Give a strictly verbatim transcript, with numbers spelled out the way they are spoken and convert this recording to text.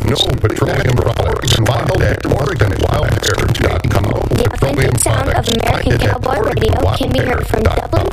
No petroleum products. Find at Oregon Wildcare dot com. The authentic sound of American Cowboy Radio can be heard from Dublin,